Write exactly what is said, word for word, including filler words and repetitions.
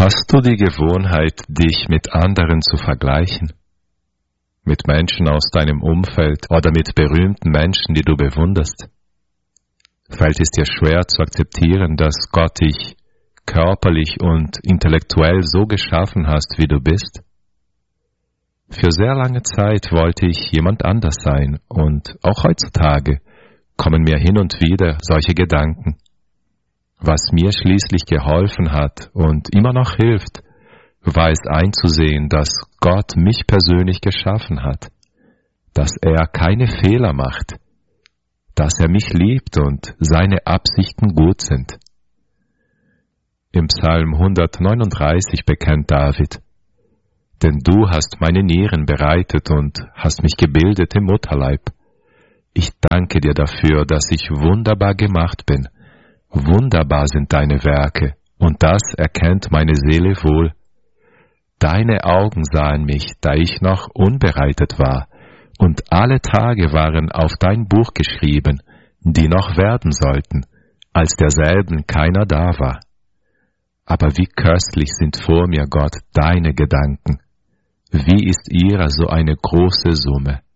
Hast du die Gewohnheit, dich mit anderen zu vergleichen? Mit Menschen aus deinem Umfeld oder mit berühmten Menschen, die du bewunderst? Fällt es dir schwer zu akzeptieren, dass Gott dich körperlich und intellektuell so geschaffen hast, wie du bist? Für sehr lange Zeit wollte ich jemand anders sein, und auch heutzutage kommen mir hin und wieder solche Gedanken. Was mir schließlich geholfen hat und immer noch hilft, war es einzusehen, dass Gott mich persönlich geschaffen hat, dass er keine Fehler macht, dass er mich liebt und seine Absichten gut sind. Im Psalm hundertneununddreißig bekennt David: Denn du hast meine Nieren bereitet und hast mich gebildet im Mutterleib. Ich danke dir dafür, dass ich wunderbar gemacht bin. Wunderbar sind deine Werke, und das erkennt meine Seele wohl. Deine Augen sahen mich, da ich noch unbereitet war, und alle Tage waren auf dein Buch geschrieben, die noch werden sollten, als derselben keiner da war. Aber wie köstlich sind vor mir, Gott, deine Gedanken. Wie ist ihrer so eine große Summe?